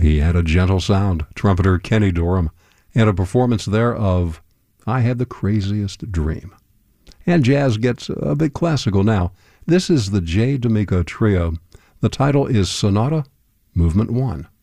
He had a gentle sound, trumpeter Kenny Dorham, and a performance there of I Had the Craziest Dream. And jazz gets a bit classical now. This is the J. D'Amico Trio. The title is Sonata, Movement 1.